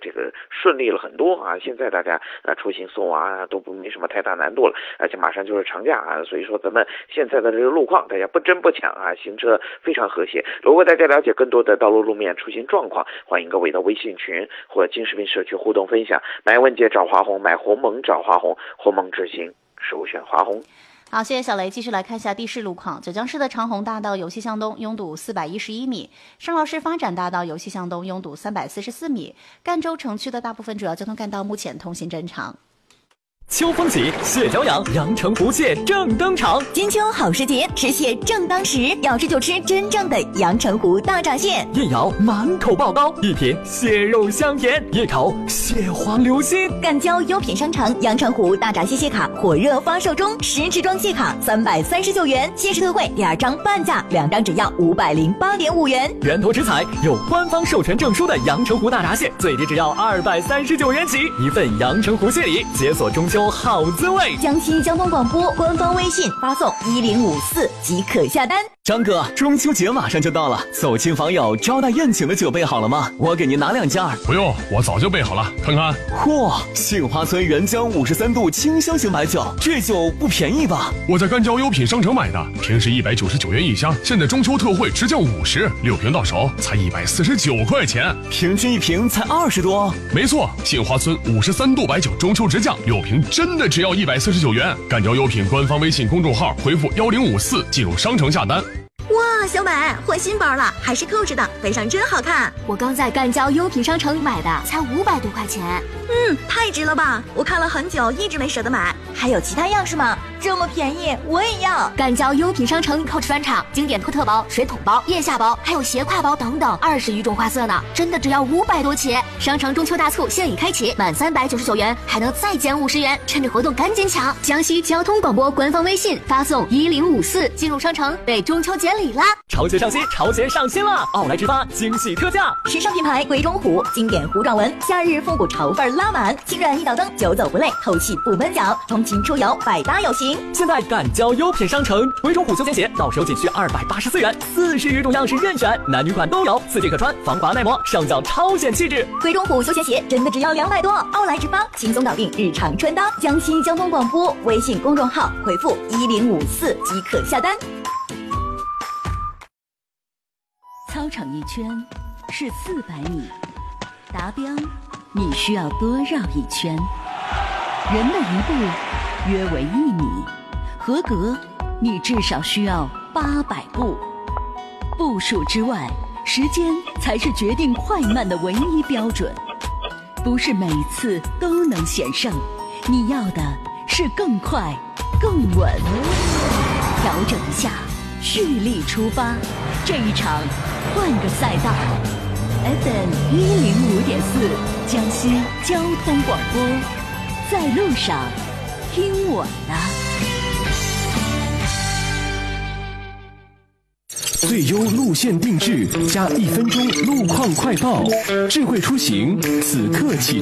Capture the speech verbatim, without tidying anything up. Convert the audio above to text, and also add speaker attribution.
Speaker 1: 这个顺利了很多啊。现在大家啊出行送娃都不没什么太大难度了，而且马上就是长假啊，所以说咱们现在的这个路况大家不争不抢啊，行车非常和谐。如果大家了解更多的道路路面出行状况，欢迎各位的微信群或金视频社区互动分享。买问界找华虹，买鸿蒙找华虹，鸿蒙之行首选华虹。
Speaker 2: 好，谢谢小雷。继续来看一下地势路况。九江市的长虹大道由西向东拥堵四百一十一米，上饶市发展大道由西向东拥堵三百四十四米。赣州城区的大部分主要交通干道目前通行正常。
Speaker 3: 秋风起，蟹脚痒，阳澄湖蟹正登场。
Speaker 4: 金秋好时节，吃蟹正当时，要吃就吃真正的阳澄湖大闸蟹。
Speaker 3: 一咬满口爆膏，一品蟹肉香甜，一口蟹黄流心。
Speaker 4: 赣交优品商城阳澄湖大闸蟹蟹卡火热发售中，十支装蟹卡三百三十九元，限时特惠，第二张半价，两张只要五百零八点五元。
Speaker 3: 源头直采有官方授权证书的阳澄湖大闸蟹，最低只要二百三十九元起，一份阳澄湖蟹礼，解锁中秋好滋味。
Speaker 4: 江西交通广播官方微信发送一零五四即可下单。
Speaker 3: 张哥，中秋节马上就到了，走亲访友招待宴请的酒备好了吗？我给您拿两件。
Speaker 5: 不用，我早就备好了，看看。
Speaker 3: 嚯，杏花村原浆五十三度清香型白酒，这酒不便宜吧？
Speaker 5: 我在赣交优品商城买的，平时一百九十九元一箱，现在中秋特惠直降五十，六瓶到手才一百四十九块钱，
Speaker 3: 平均一瓶才二十多。
Speaker 5: 没错，杏花村五十三度白酒中秋直降，六瓶真的只要一百四十九元。赣交优品官方微信公众号回复幺零五四进入商城下单。
Speaker 4: 哇，小美换新包了，还是扣着的，背上真好看。
Speaker 6: 我刚在赣交优品商城买的，才五百多块钱。
Speaker 4: 嗯，太值了吧！我看了很久，一直没舍得买。还有其他样式吗？这么便宜，我也要。
Speaker 6: 赣交优品商城 Coach 专场经典托特包、水桶包、腋下包，还有斜挎包等等，二十余种花色呢，真的只要五百多起。商城中秋大促现已开启，满三百九十九元还能再减五十元，趁着活动赶紧抢！江西交通广播官方微信发送一零五四进入商城，备中秋节礼啦！
Speaker 3: 潮鞋上新，潮鞋上新了！奥莱直发惊喜特价，
Speaker 4: 时尚品牌鬼冢虎经典糊状纹，夏日复古潮范拉满，轻软一脚蹬，久走不累，透气不闷脚，通勤出游百搭有型。
Speaker 3: 现在赣交优品商城，鬼冢虎休闲鞋到手仅需二百八十四元，四十余种样式任选，男女款都有，四季可穿，防滑耐磨，上脚超显气质。
Speaker 4: 鬼冢虎休闲鞋真的只要两百多，奥莱直发轻松搞定日常穿搭。江西交通广播微信公众号回复一零五四即可下单。
Speaker 7: 操场一圈是四百米，达标你需要多绕一圈。人的一步约为一米，合格你至少需要八百步。步数之外，时间才是决定快慢的唯一标准。不是每次都能险胜，你要的是更快更稳。调整一下，蓄力出发，这一场换个赛道。 F M 一零五点四，江西交通广播，在路上听我的。
Speaker 8: 最优路线定制加一分钟路况快报，智慧出行此刻启动。